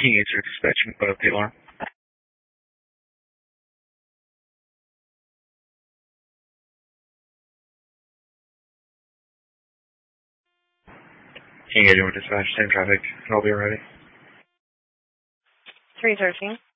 King answer dispatching pay alarm. King 81 dispatch, same traffic. I'll be ready. 313.